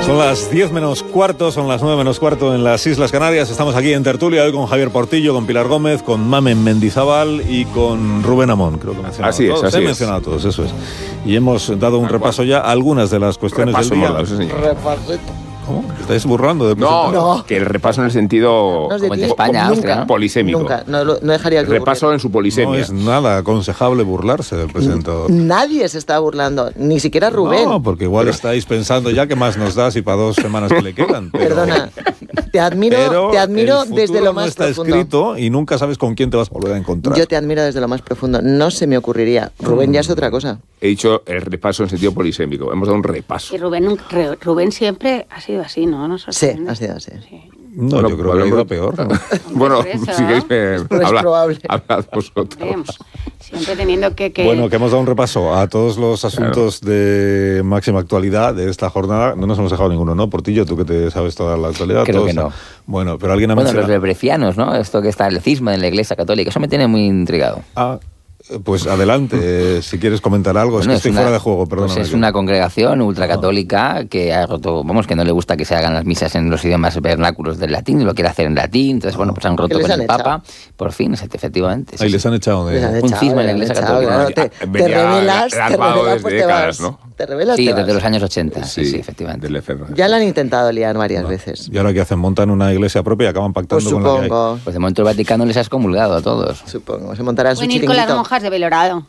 Son las 10 menos cuarto, son las 9 menos cuarto en las Islas Canarias. Estamos aquí en tertulia hoy con Javier Portillo, con Pilar Gómez, con Mamen Mendizábal y con Rubén Amón. Creo que mencionado así todos. Es, así He es. mencionado a todos, eso es. Y hemos dado un repaso ya a algunas de las cuestiones del día. ¿Cómo? ¿Estáis burlando de No, que el repaso en el sentido No es de como en ti. España, Nunca, Austria, ¿no? polisémico. Nunca, no dejaría que Repaso ocurriera. en su polisemia. No es nada aconsejable burlarse del presentador. Nadie se está burlando, ni siquiera Rubén. No, porque igual estáis pensando ya qué más nos das y para 2 semanas que le quedan. Pero, Perdona, te admiro el desde futuro lo más no está profundo. escrito y nunca sabes con quién te vas a volver a encontrar. Yo te admiro desde lo más profundo. No se me ocurriría. Rubén ya es otra cosa. He dicho el repaso en sentido polisémico. Hemos dado un repaso. Y Rubén siempre ha sido así, ¿no? Nos Sí, sorprende. ha sido así. Sí. No, Bueno, yo creo que ha ido a peor. ¿no? Bueno, Por eso, si queréis, Es probable. hablad vosotros. Hombre, siempre teniendo que... Bueno, que hemos dado un repaso a todos los asuntos de máxima actualidad de esta jornada. No nos hemos dejado ninguno, ¿no? Portillo, tú que te sabes toda la actualidad. Creo todos, que no. Bueno, pero alguien ha Bueno, los mencionado... lebrefianos, ¿no? Esto que está el cisma en la Iglesia Católica, eso me tiene muy intrigado. Pues adelante, si quieres comentar algo. Bueno, es que estoy fuera de juego, perdón. Pues es una congregación ultracatólica que ha roto, que no le gusta que se hagan las misas en los idiomas vernáculos del latín, y lo quiere hacer en latín, entonces bueno, pues han roto les con han el Papa, por fin, efectivamente. Ahí les han echado de... Les han Un echado, cisma en la les han Iglesia echado, Católica. claro, te Venía revelas, larvado desde pues décadas, te vas. ¿no? Te revelas, Sí, te desde vas. los años 80, sí, efectivamente. Del Eferro. Ya lo han intentado liar varias veces. Y ahora que hacen, montan una iglesia propia y acaban pactando Pues con la que hay. supongo, Pues de momento el Vaticano les ha excomulgado a todos. supongo. Se montarán su Pueden ir con las chiringuito. monjas de Belorado.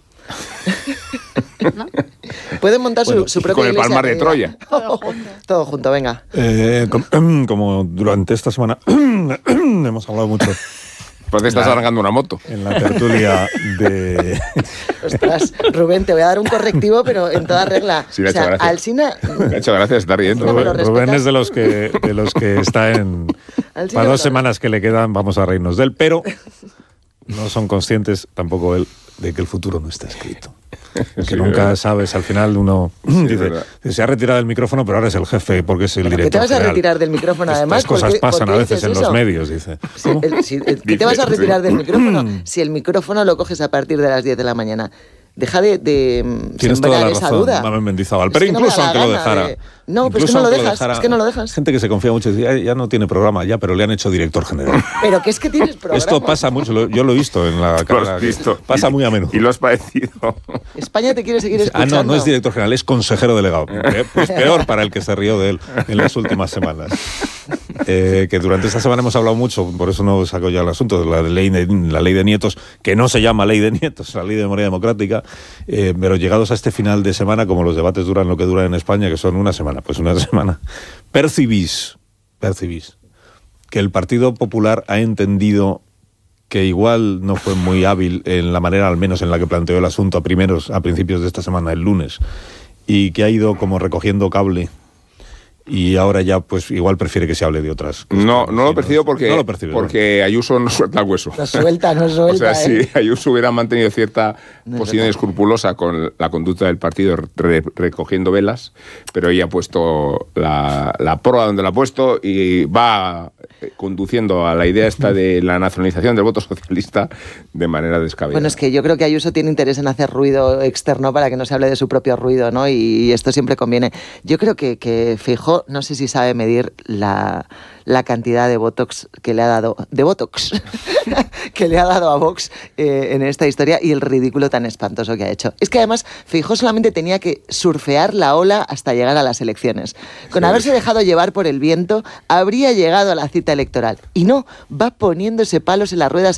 ¿No? Pueden montar Bueno, su y propia con el iglesia Palmar de medieval. Troya. Todo junto. Todo junto, venga. Como durante esta semana hemos hablado mucho Pues te estás arrancando una moto. en la tertulia de... Ostras, Rubén, te voy a dar un correctivo, pero en toda regla. Sí, le ha hecho gracia. Alsina... Me ha hecho gracia, está riendo. No me lo Rubén respetas. es de los que está en... Alsina Para me 2 lo- semanas que le quedan vamos a reírnos de él, pero no son conscientes tampoco él de que el futuro no está escrito. Que Sí, nunca verdad. sabes, al final uno verdad. dice, se ha retirado del micrófono, pero ahora es el jefe porque es el ¿Pero director qué te vas a general. retirar del micrófono, además? Estas cosas ¿Por qué- pasan por a qué veces dices en los eso? medios, dice. ¿Qué te vas a Dice, retirar sí. del micrófono si el micrófono lo coges a partir de las 10 de la mañana? Deja de Tienes toda sembrar la esa razón, duda. Mamen Mendizábal. Es Pero que no me incluso da aunque lo gana dejara... de- No, pero es que incluso no lo aunque dejas, es que no lo dejas. Gente que se confía mucho dice, ya no tiene programa, ya, pero le han hecho director general. Pero que es que tienes programa. Esto pasa mucho, yo lo he visto en la Lo has carrera. visto. Pasa muy a menudo. Y lo has padecido. España te quiere seguir Ah, escuchando. no es director general, es consejero delegado. Pues peor para el que se rió de él en las últimas semanas. Que durante esta semana hemos hablado mucho, por eso no saco ya el asunto, de la ley de nietos, que no se llama ley de nietos, la ley de memoria democrática, pero llegados a este final de semana, como los debates duran lo que duran en España, que son una semana, percibís que el Partido Popular ha entendido que igual no fue muy hábil en la manera, al menos en la que planteó el asunto a principios de esta semana, el lunes, y que ha ido como recogiendo cable y ahora ya pues igual prefiere que se hable de otras cosas. No lo percibo porque, No lo percibes, porque Ayuso no suelta el hueso. No suelta, no O suelta. sea, si Ayuso hubiera mantenido cierta No, posición no. escrupulosa con la conducta del partido recogiendo velas, pero ella ha puesto la proa donde la ha puesto y va conduciendo a la idea esta de la nacionalización del voto socialista de manera descabellada. Bueno, es que yo creo que Ayuso tiene interés en hacer ruido externo para que no se hable de su propio ruido, ¿no? Y esto siempre conviene. Yo creo que Feijóo, no sé si sabe medir la cantidad de Botox que le ha dado, que le ha dado a Vox en esta historia y el ridículo tan espantoso que ha hecho. Es que además Feijóo solamente tenía que surfear la ola hasta llegar a las elecciones. Con haberse dejado llevar por el viento, habría llegado a la cita electoral. Y no, va poniéndose palos en las ruedas